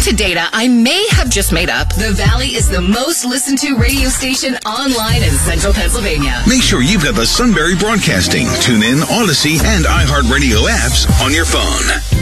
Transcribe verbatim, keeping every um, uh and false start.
to data I may have just made up, the Valley is the most listened to radio station online in central Pennsylvania. Make sure you've got the Sunbury Broadcasting, TuneIn, Odyssey, and iHeartRadio apps on your phone.